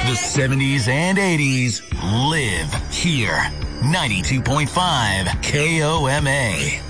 The 70s and 80s live here. 92.5 KOMA.